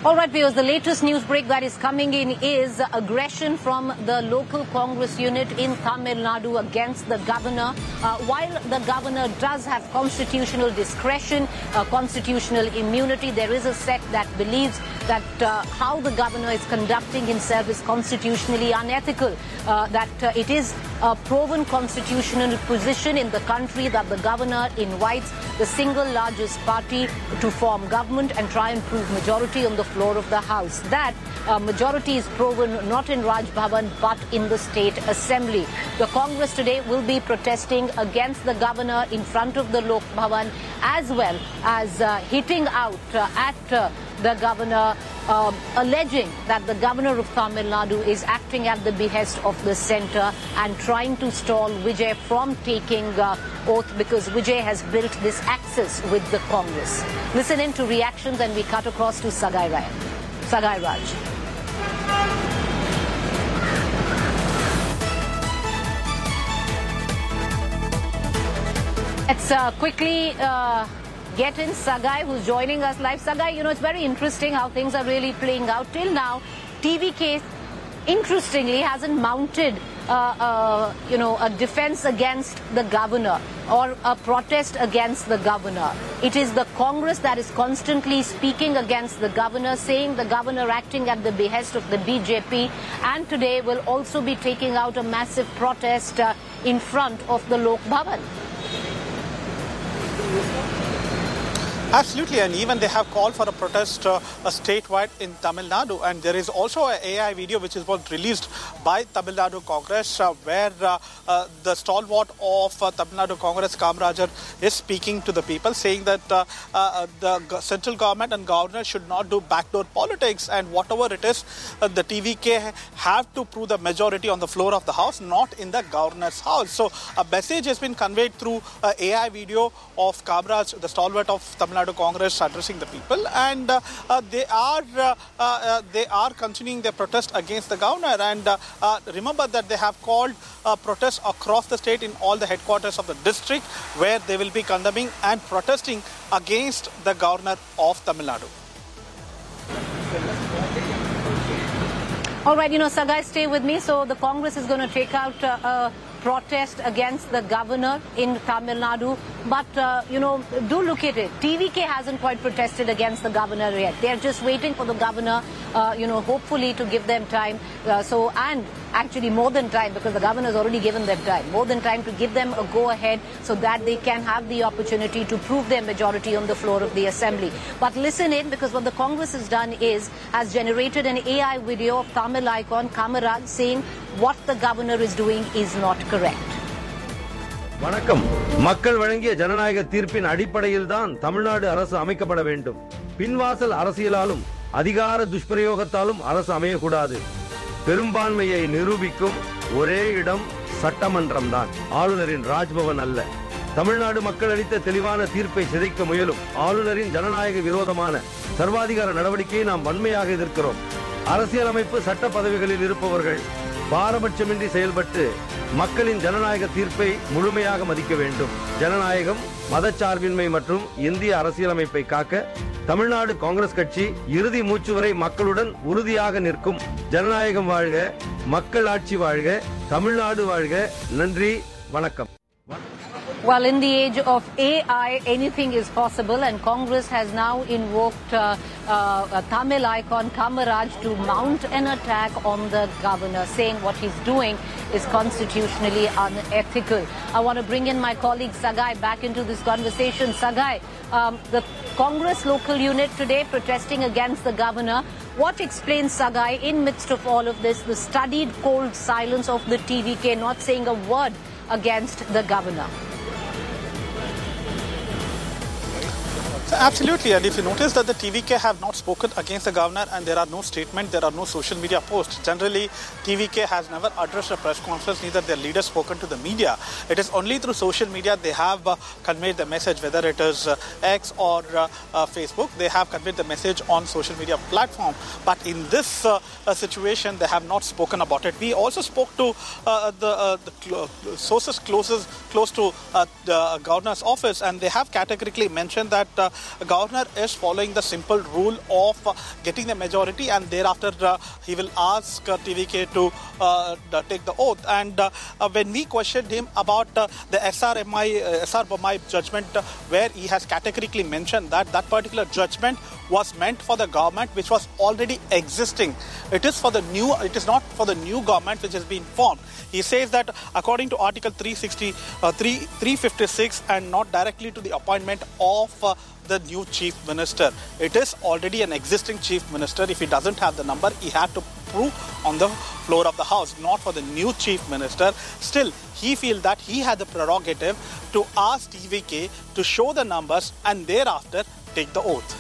All right, viewers, the latest news break that is coming in is aggression from the local Congress unit in Tamil Nadu against the governor. While the governor does have constitutional discretion, constitutional immunity, there is a set that believes that how the governor is conducting himself is constitutionally unethical, that it is a proven constitutional position in the country that the governor invites the single largest party to form government and try and prove majority on the floor of the House. That majority is proven not in Raj Bhavan but in the State Assembly. The Congress today will be protesting against the governor in front of the Lok Bhavan, as well as hitting out at the governor, alleging that the governor of Tamil Nadu is acting at the behest of the centre and trying to stall Vijay from taking oath, because Vijay has built this axis with the Congress. Listen in to reactions, and we cut across to Sagai Raj. Let's quickly get in Sagai, who's joining us live. Sagai, it's very interesting how things are really playing out. Till now, TVK, interestingly, hasn't mounted a defense against the governor or a protest against the governor. It is the Congress that is constantly speaking against the governor, saying the governor acting at the behest of the BJP, and today will also be taking out a massive protest in front of the Lok Bhavan. Absolutely, and even they have called for a protest statewide in Tamil Nadu, and there is also an AI video which is released by Tamil Nadu Congress where the stalwart of Tamil Nadu Congress, Kamarajar, is speaking to the people, saying that the central government and governor should not do backdoor politics, and whatever it is, the TVK have to prove the majority on the floor of the House, not in the governor's house. So a message has been conveyed through AI video of Kamaraj, the stalwart of Tamil Nadu Congress, addressing the people, and they are continuing their protest against the governor. And remember that they have called protests across the state in all the headquarters of the district, where they will be condemning and protesting against the governor of Tamil Nadu. All right, Sagai, stay with me. So the Congress is going to take out a protest against the governor in Tamil Nadu. But, do look at it. TVK hasn't quite protested against the governor yet. They're just waiting for the governor, hopefully to give them time. And actually more than time, because the governor has already given them time. More than time to give them a go-ahead so that they can have the opportunity to prove their majority on the floor of the assembly. But listen in, because what the Congress has done has generated an AI video of Tamil icon Kamaraj saying what the governor is doing is not correct. வணக்கம். மக்கள் வழங்கிய ஜனநாயக தீர்ப்பின் அடிப்படையில் தான் தமிழ்நாடு அரசு அமைக்கப்பட வேண்டும். பின்வாசல் அரசியலாலும் அதிகார துஷ்பிரயோகத்தாலும் அரசு அமையக்கூடாது. பெரும்பான்மையை நிரூபிக்கும் ஒரே இடம் சட்டமன்றம் தான், ஆளுநரின் ராஜ்பவன் அல்ல. தமிழ்நாடு மக்கள் அளித்த தெளிவான தீர்ப்பை சிதைக்க முயலும் ஆளுநரின் ஜனநாயக விரோதமான சர்வாதிகார நடவடிக்கையை நாம் வன்மையாக எதிர்க்கிறோம். அரசியலமைப்பு சட்ட பதவிகளில் இருப்பவர்கள் பாரபட்சமின்றி செயல்பட்டு மக்களின் ஜனநாயக தீர்ப்பை முழுமையாக மதிக்க வேண்டும். ஜனநாயகம், மதச்சார்பின்மை மற்றும் இந்திய அரசியலமைப்பை காக்க தமிழ்நாடு காங்கிரஸ் கட்சி இறுதி மூச்சு வரை மக்களுடன் உறுதியாக நிற்கும். ஜனநாயகம் வாழ்க, மக்கள் ஆட்சி வாழ்க, தமிழ்நாடு வாழ்க. நன்றி, வணக்கம். Well, in the age of AI, anything is possible, and Congress has now invoked a Tamil icon Kamaraj to mount an attack on the governor, saying what he's doing is constitutionally unethical. I want to bring in my colleague Sagai back into this conversation. Sagai, the Congress local unit today protesting against the governor. What explains, Sagai, in midst of all of this, the studied cold silence of the TVK, not saying a word against the governor? Absolutely, and if you notice that the TVK have not spoken against the governor, and there are no statements, there are no social media posts. Generally, TVK has never addressed a press conference, neither their leaders spoken to the media. It is only through social media they have conveyed the message, whether it is X or Facebook. They have conveyed the message on social media platform. But in this situation, they have not spoken about it. We also spoke to the sources close to the governor's office, and they have categorically mentioned that governor is following the simple rule of getting the majority, and thereafter he will ask TVK to take the oath. And when we questioned him about the SR Bommai judgment, where he has categorically mentioned that that particular judgment was meant for the government which was already existing. It is not for the new government which has been formed. He says that according to Article 356 and not directly to the appointment of the new chief minister. It is already an existing chief minister. If he doesn't have the number, he had to prove on the floor of the house, not for the new chief minister. Still, he feels that he had the prerogative to ask TVK to show the numbers and thereafter take the oath.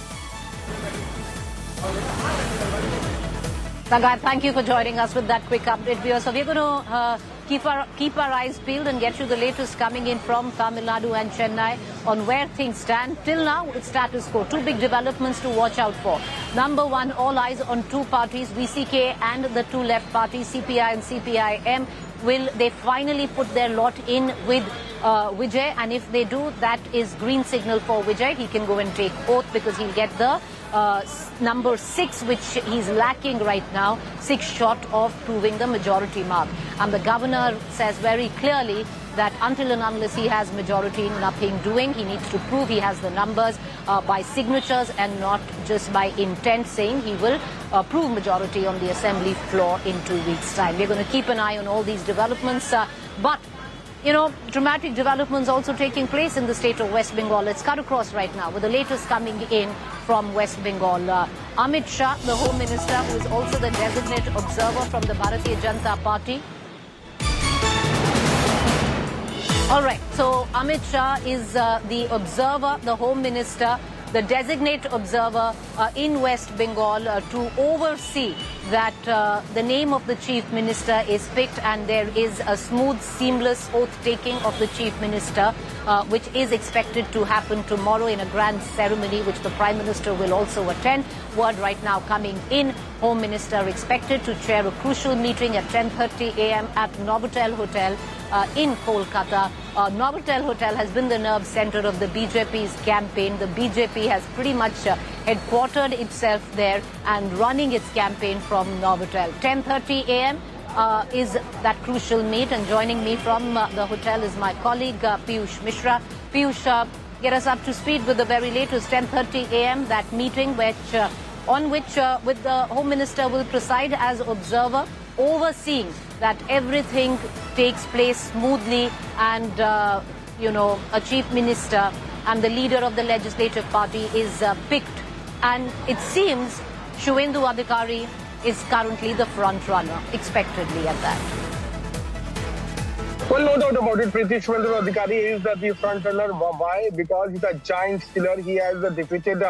Sagar, thank you for joining us with that quick update. So we're going to keep our eyes peeled and get you the latest coming in from Tamil Nadu and Chennai on where things stand. Till now, it's status quo. Two big developments to watch out for. Number one, all eyes on two parties, VCK and the two left parties, CPI and CPIM. Will they finally put their lot in with Vijay? And if they do, that is green signal for Vijay. He can go and take oath because he'll get the number 6, which he's lacking right now, 6 short of proving the majority mark. And the governor says very clearly that until and unless he has majority, nothing doing. He needs to prove he has the numbers by signatures and not just by intent, saying he will prove majority on the assembly floor in 2 weeks' time. We're going to keep an eye on all these developments, but dramatic developments also taking place in the state of West Bengal. Let's cut across right now with the latest coming in from West Bengal. Amit Shah, the Home Minister, who is also the designate observer from the Bharatiya Janata Party. All right, so Amit Shah is the observer, the Home Minister, the designate observer in West Bengal to oversee that the name of the Chief Minister is picked and there is a smooth, seamless oath-taking of the Chief Minister, which is expected to happen tomorrow in a grand ceremony, which the Prime Minister will also attend. Word right now coming in, Home Minister expected to chair a crucial meeting at 10:30 a.m. at Novotel Hotel in Kolkata. Novotel Hotel has been the nerve center of the BJP's campaign. The BJP has pretty much headquartered itself there and running its campaign from Novotel. 10:30 a.m. Is that crucial meet, and joining me from the hotel is my colleague Piyush Mishra. Piyush, get us up to speed with the very latest. 10:30 a.m. that meeting on which with the Home Minister will preside as observer, overseeing that everything takes place smoothly and a Chief Minister and the leader of the Legislative Party is picked, and it seems Shuvendu Adhikari is currently the front runner, expectedly at that. Well, no doubt about it. Preeti, Shuvendu Adhikari is the front runner. Why? Because he's a giant killer. He has defeated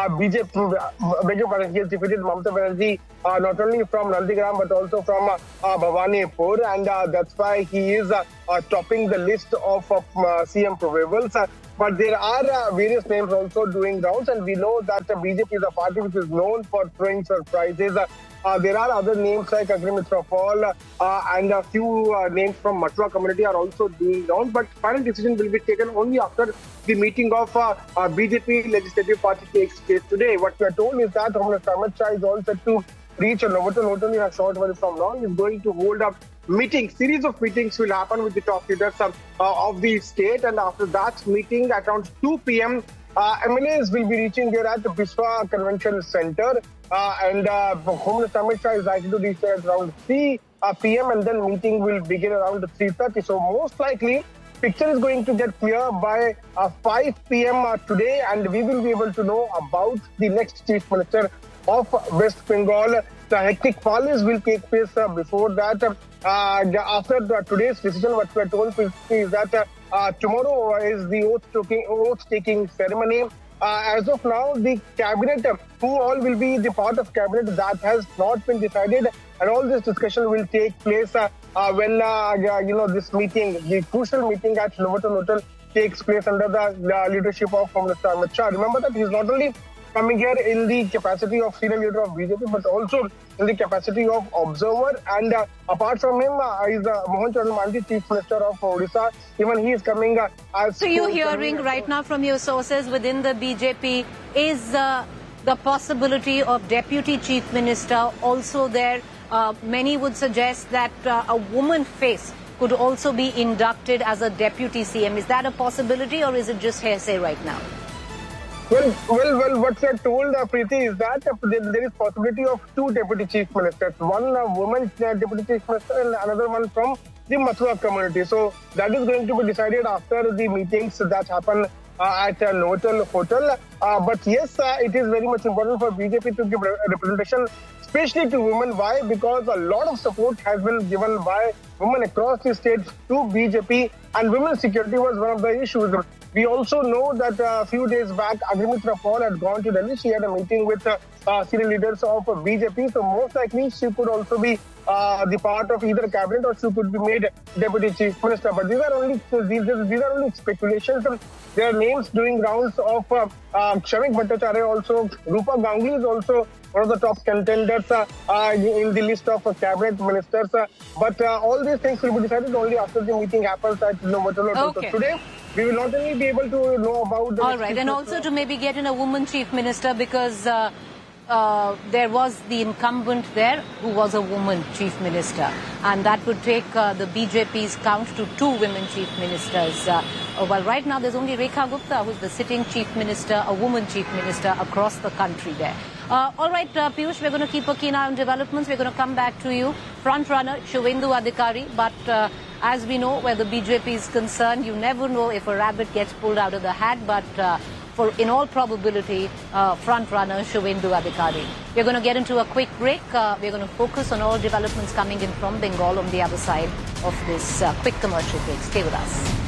BJP. He has defeated Mamata Banerjee not only from Nandigram but also from Bhawanipur, and that's why he is topping the list of CM probables. But there are various names also doing rounds, and we know that BJP is a party which is known for throwing surprises. There are other names like Agrimitra Paul and a few names from Matwa community are also doing rounds. But final decision will be taken only after the meeting of BJP Legislative Party takes place today. What we are told is that Amit Shah is all set to reach a Novotel Hotel in a short while from now. He is going to hold up series of meetings will happen with the top leaders of the state, and after that meeting at around 2 p.m. MLAs will be reaching there at the Biswa Convention Center, and Home Minister Amit Shah is likely to reach there at around 3 p.m. and then meeting will begin around 3:30. So most likely picture is going to get clear by 5 p.m. Today, and we will be able to know about the next Chief Minister of West Bengal. The hectic policies will take place before that. After today's decision, what we are told is that tomorrow is the oath-taking ceremony. As of now, the cabinet, who all will be the part of cabinet, that has not been decided, and all this discussion will take place when this meeting, the crucial meeting at Novotel Hotel, takes place under the leadership of Home Minister Amit Shah. Remember that he is not only coming here in the capacity of senior leader of BJP, but also in the capacity of observer. And apart from him, is Mohan Chand Mandi, Chief Minister of Odisha. Even he is coming as... So you're hearing right now from your sources within the BJP, is the possibility of Deputy Chief Minister also there? Many would suggest that a woman face could also be inducted as a Deputy CM. Is that a possibility, or is it just hearsay right now? Well, what you are told, Preeti, is that there is possibility of two Deputy Chief Ministers. One woman Deputy Chief Minister and another one from the Mathura community. So that is going to be decided after the meetings that happen at a Novotel Hotel. But yes, it is very much important for BJP to give representation, especially to women. Why? Because a lot of support has been given by women across the state to BJP, and women's security was one of the issues. We also know that a few days back, Agnimitra Paul had gone to Delhi. She had a meeting with senior leaders of BJP. So most likely she could also be the part of either cabinet, or she could be made Deputy Chief Minister. But these are only speculations. There are names doing rounds of Shamik Bhattacharya also. Rupa Ganguly is also one of the top contenders in the list of cabinet ministers. But all these things will be decided only after the meeting happens at Novotel. Okay. So today, we will not only be able to know about... All right, and also to maybe get in a woman chief minister, because there was the incumbent there who was a woman chief minister, and that would take the BJP's count to 2 women chief ministers. Well, right now there's only Rekha Gupta, who's the sitting chief minister, a woman chief minister across the country there. All right, Piyush, we're going to keep a keen eye on developments. We're going to come back to you. Front runner, Shubhendu Adhikari, but as we know, where the BJP is concerned, you never know if a rabbit gets pulled out of the hat, but in all probability, front runner Shubhendu Adhikari. We're going to get into a quick break. We're going to focus on all developments coming in from Bengal on the other side of this quick commercial break. Stay with us.